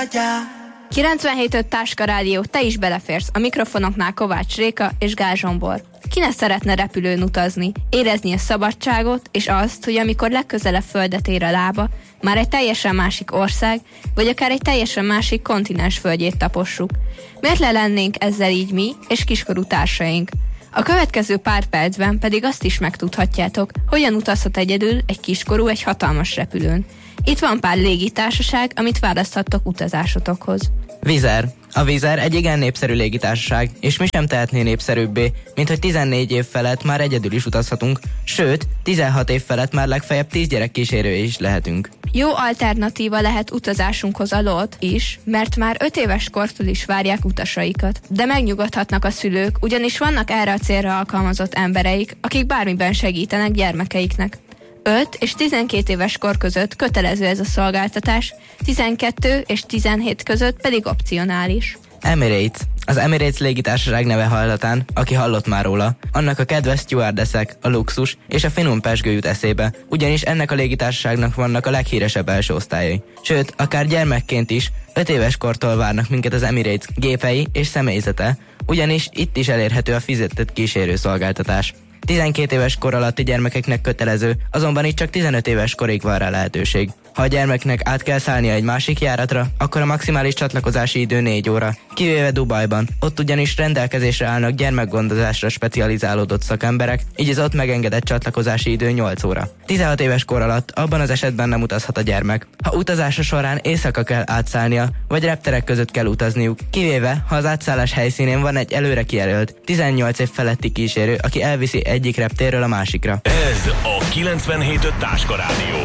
97.5 Táska Rádió, te is beleférsz. A mikrofonoknál Kovács Réka és Gál Zsombor. Ki ne szeretne repülőn utazni, érezni a szabadságot, és azt, hogy amikor legközelebb földet ér a lába, már egy teljesen másik ország, vagy akár egy teljesen másik kontinens földjét tapossuk. Miért le lennénk ezzel így mi és kiskorú társaink? A következő pár percben pedig azt is megtudhatjátok, hogyan utazhat egyedül egy kiskorú egy hatalmas repülőn. Itt van pár légitársaság, amit választhattok utazásotokhoz. Wizz Air. A Wizz Air egy igen népszerű légitársaság, és mi sem tehetné népszerűbbé, mint hogy 14 év felett már egyedül is utazhatunk, sőt, 16 év felett már legfeljebb 10 gyerek kísérői is lehetünk. Jó alternatíva lehet utazásunkhoz a LOT is, mert már 5 éves kortól is várják utasaikat. De megnyugodhatnak a szülők, ugyanis vannak erre a célra alkalmazott embereik, akik bármiben segítenek gyermekeiknek. 5 és 12 éves kor között kötelező ez a szolgáltatás, 12 és 17 között pedig opcionális. Emirates. Az Emirates légitársaság neve hallatán, aki hallott már róla, annak a kedves stewardessek, a luxus és a finom pezsgő jut eszébe, ugyanis ennek a légitársaságnak vannak a leghíresebb első osztályai. Sőt, akár gyermekként is, 5 éves kortól várnak minket az Emirates gépei és személyzete, ugyanis itt is elérhető a fizetett kísérő szolgáltatás. 12 éves kor alatti gyermekeknek kötelező, azonban itt csak 15 éves korig van rá lehetőség. Ha a gyermeknek át kell szállnia egy másik járatra, akkor a maximális csatlakozási idő 4 óra, kivéve Dubajban. Ott ugyanis rendelkezésre állnak gyermekgondozásra specializálódott szakemberek, így az ott megengedett csatlakozási idő 8 óra. 16 éves kor alatt abban az esetben nem utazhat a gyermek. Ha utazása során éjszaka kell átszállnia, vagy repterek között kell utazniuk, kivéve, ha az átszállás helyszínén van egy előre kijelölt, 18 év feletti kísérő, aki elviszi egyik reptérről a másikra. Ez a 97.5 Táska Rádió.